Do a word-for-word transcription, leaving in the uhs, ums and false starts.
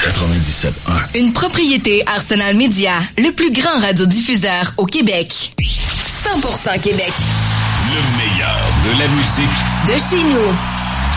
quatre-vingt-dix-sept un. Une propriété Arsenal Média, le plus grand radiodiffuseur au Québec. cent pour cent Québec. Le meilleur de la musique de chez nous.